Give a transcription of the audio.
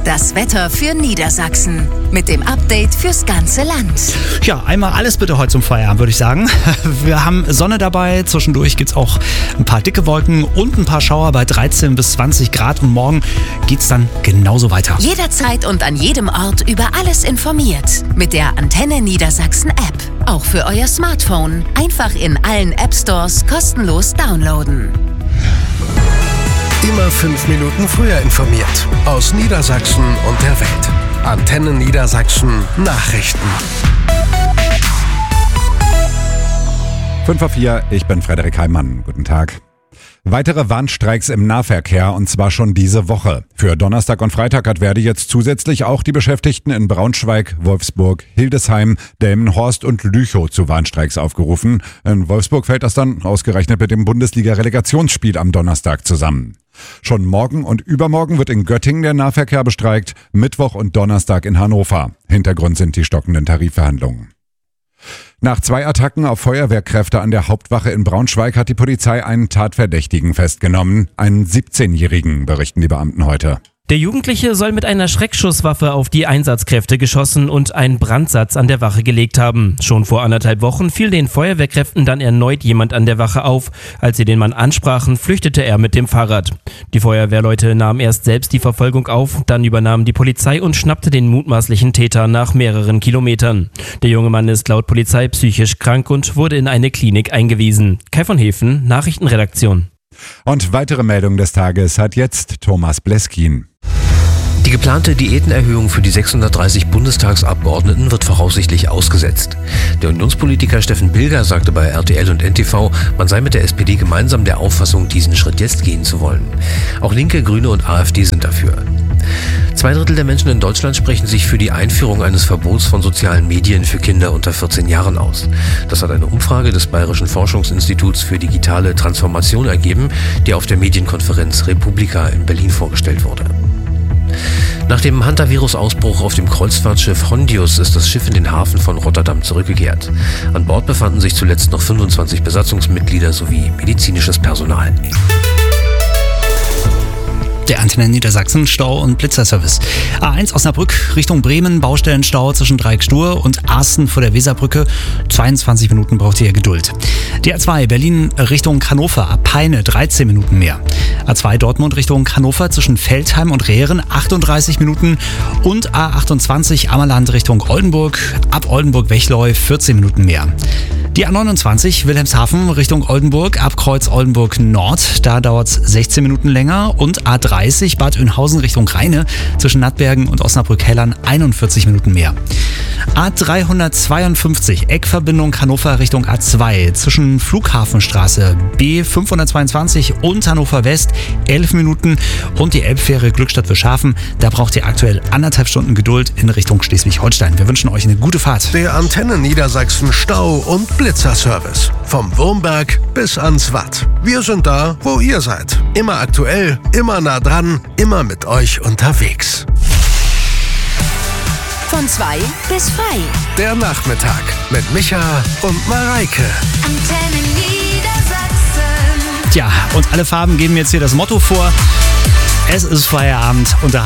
Das Wetter für Niedersachsen mit dem Update fürs ganze Land. Ja, einmal alles bitte heute zum Feierabend, würde ich sagen. Wir haben Sonne dabei, zwischendurch gibt es auch ein paar dicke Wolken und ein paar Schauer bei 13 bis 20 Grad und morgen geht's dann genauso weiter. Jederzeit und an jedem Ort über alles informiert. Mit der Antenne Niedersachsen App. Auch für euer Smartphone. Einfach in allen App Stores kostenlos downloaden. Immer 5 Minuten früher informiert. Aus Niedersachsen und der Welt. Antenne Niedersachsen Nachrichten. 5:04, ich bin Frederik Heimann. Guten Tag. Weitere Warnstreiks im Nahverkehr und zwar schon diese Woche. Für Donnerstag und Freitag hat Verdi jetzt zusätzlich auch die Beschäftigten in Braunschweig, Wolfsburg, Hildesheim, Delmenhorst und Lüchow zu Warnstreiks aufgerufen. In Wolfsburg fällt das dann ausgerechnet mit dem Bundesliga-Relegationsspiel am Donnerstag zusammen. Schon morgen und übermorgen wird in Göttingen der Nahverkehr bestreikt, Mittwoch und Donnerstag in Hannover. Hintergrund sind die stockenden Tarifverhandlungen. Nach 2 Attacken auf Feuerwehrkräfte an der Hauptwache in Braunschweig hat die Polizei einen Tatverdächtigen festgenommen. Einen 17-Jährigen, berichten die Beamten heute. Der Jugendliche soll mit einer Schreckschusswaffe auf die Einsatzkräfte geschossen und einen Brandsatz an der Wache gelegt haben. Schon vor 1,5 Wochen fiel den Feuerwehrkräften dann erneut jemand an der Wache auf. Als sie den Mann ansprachen, flüchtete er mit dem Fahrrad. Die Feuerwehrleute nahmen erst selbst die Verfolgung auf, dann übernahm die Polizei und schnappte den mutmaßlichen Täter nach mehreren Kilometern. Der junge Mann ist laut Polizei psychisch krank und wurde in eine Klinik eingewiesen. Kai von Hefen, Nachrichtenredaktion. Und weitere Meldung des Tages hat jetzt Thomas Bleskin. Die geplante Diätenerhöhung für die 630 Bundestagsabgeordneten wird voraussichtlich ausgesetzt. Der Unionspolitiker Steffen Bilger sagte bei RTL und NTV, man sei mit der SPD gemeinsam der Auffassung, diesen Schritt jetzt gehen zu wollen. Auch Linke, Grüne und AfD sind dafür. 2/3 der Menschen in Deutschland sprechen sich für die Einführung eines Verbots von sozialen Medien für Kinder unter 14 Jahren aus. Das hat eine Umfrage des Bayerischen Forschungsinstituts für digitale Transformation ergeben, die auf der Medienkonferenz Republika in Berlin vorgestellt wurde. Nach dem Hantavirus-Ausbruch auf dem Kreuzfahrtschiff Hondius ist das Schiff in den Hafen von Rotterdam zurückgekehrt. An Bord befanden sich zuletzt noch 25 Besatzungsmitglieder sowie medizinisches Personal. Der Antenne Niedersachsen Stau- und Blitzerservice. A1 Osnabrück Richtung Bremen, Baustellenstau zwischen Dreieck-Stur und Arsten vor der Weserbrücke. 22 Minuten braucht ihr Geduld. Die A2 Berlin Richtung Hannover, ab Peine 13 Minuten mehr. A2 Dortmund Richtung Hannover zwischen Veltheim und Rehren 38 Minuten. Und A28 Ammerland Richtung Oldenburg, ab Oldenburg-Wechleu 14 Minuten mehr. Die A29 Wilhelmshaven Richtung Oldenburg, ab Kreuz Oldenburg Nord, da dauert es 16 Minuten länger. Und A30 Bad Oeynhausen Richtung Rheine zwischen Nattbergen und Osnabrück-Hellern 41 Minuten mehr. A352 Eckverbindung Hannover Richtung A2 zwischen Flughafenstraße B522 und Hannover West 11 Minuten. Und die Elbfähre Glückstadt Wilshafen, da braucht ihr aktuell 1,5 Stunden Geduld in Richtung Schleswig-Holstein. Wir wünschen euch eine gute Fahrt. Der Antenne Niedersachsen Stau- und Blitzerservice. Vom Wurmberg bis ans Watt. Wir sind da, wo ihr seid. Immer aktuell, immer nah dran, immer mit euch unterwegs. Von 2 bis frei. Der Nachmittag mit Micha und Mareike. Antenne Niedersachsen. Tja, und alle Farben geben jetzt hier das Motto vor. Es ist Feierabend und da